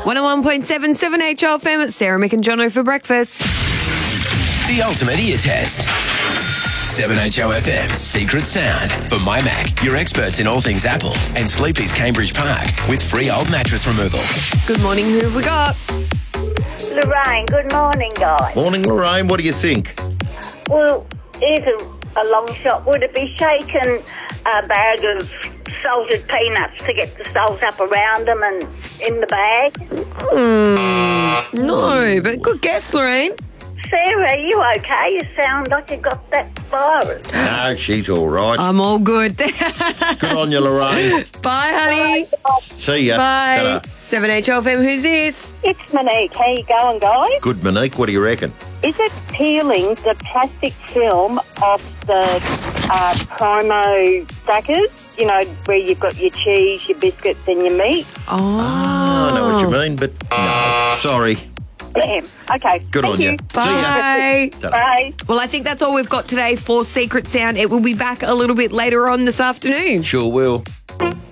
101.7 7HL FM. It's Sarah, Mick and Jono for breakfast. The ultimate ear test. 7HO FM's Secret Sound. For My Mac, your experts in all things Apple, and Sleepy's Cambridge Park with free old mattress removal. Good morning. Who have we got? Lorraine, good morning, guys. Morning, Lorraine. What do you think? Well, here's a long shot. Would it be shaking a bag of salted peanuts to get the salt up around them and in the bag? No, but good guess, Lorraine. Sarah, are you okay? You sound like you got that virus. No, she's all right. I'm all good. Good on you, Lorraine. Bye, honey. See ya. Bye. Ta-ra. 7HL FM. Who's this? It's Monique. How you going, guys? Good, Monique. What do you reckon? Is it peeling the plastic film off the promo stackers? You know, where you've got your cheese, your biscuits and your meat? Oh. I know what you mean, but no. Sorry. Damn. Okay. Good Thank on you. Bye. Ta-ra. Bye. Well, I think that's all we've got today for Secret Sound. It will be back a little bit later on this afternoon. Sure will.